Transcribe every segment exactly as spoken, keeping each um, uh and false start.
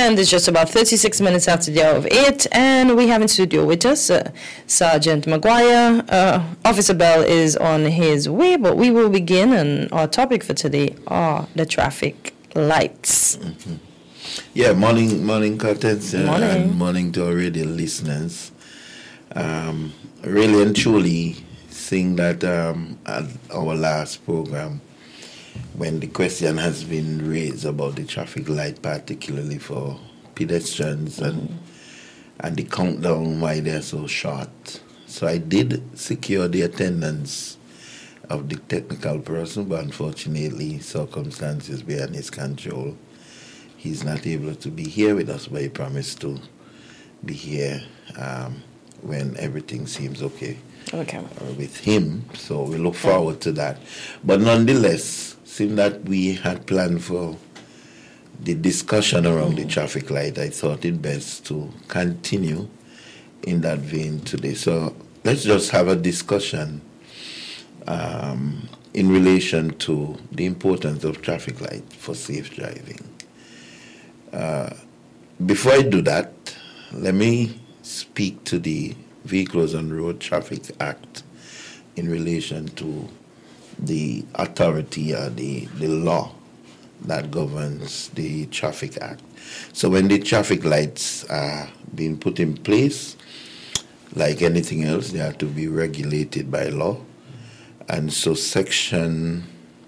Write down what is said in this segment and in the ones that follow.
And it's just about thirty-six minutes after the hour of eight, and we have in studio with us uh, Sergeant Maguire. Uh, Officer Bell is on his way, but we will begin, and our topic for today are the traffic lights. Mm-hmm. Yeah, morning, morning, Curtis, uh, morning. and morning to our radio listeners. Um, really and truly, seeing that um, at our last program, when the question has been raised about the traffic light, particularly for pedestrians, mm-hmm. and and the countdown why they're so short. So I did secure the attendance of the technical person, but unfortunately, circumstances beyond his control, he's not able to be here with us, but he promised to be here um, when everything seems okay, okay. with him. So we look forward to that. But nonetheless, seeing that we had planned for the discussion around mm-hmm. the traffic light, I thought it best to continue in that vein today. So let's just have a discussion um, in relation to the importance of traffic light for safe driving. Uh, before I do that, let me speak to the Vehicles on Road Traffic Act in relation to the authority or the, the law that governs the Traffic Act. So when the traffic lights are being put in place, like anything else, they have to be regulated by law. And so section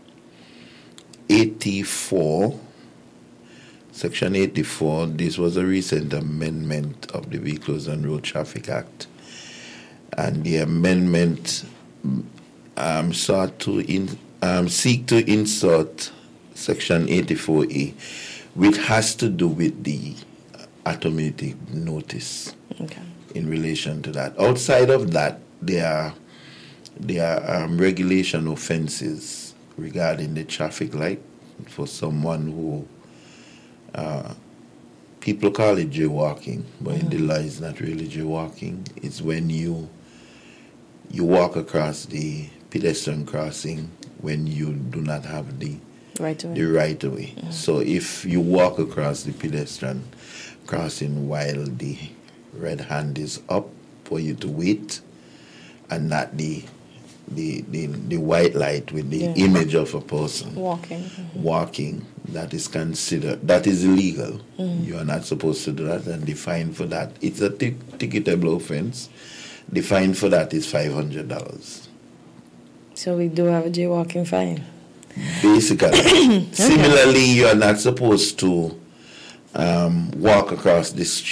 eighty-four, section eighty-four, this was a recent amendment of the Vehicles on Road Traffic Act. And the amendment Um, sought to in, um, seek to insert section eighty-four A, which has to do with the automatic notice okay. in relation to that. Outside of that, there are, there are um, regulation offenses regarding the traffic light for someone who, uh, people call it jaywalking, but mm-hmm. in the law it's not really jaywalking. It's when you you walk across the pedestrian crossing when you do not have the right away. the right of way. Mm-hmm. So if you walk across the pedestrian crossing while the red hand is up for you to wait, and not the the the, the white light with the yeah. image of a person walking, mm-hmm. walking, that is considered that is illegal. Mm-hmm. You are not supposed to do that, and the fine for that, it's a t- ticketable offense. The fine for that is five hundred dollars. So we do have a jaywalking fine. Basically. Okay. Similarly, you are not supposed to um, walk across the street